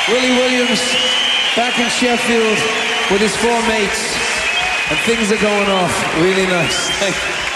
Willie Williams back in Sheffield with his four mates, and things are going off really nice. Thank you.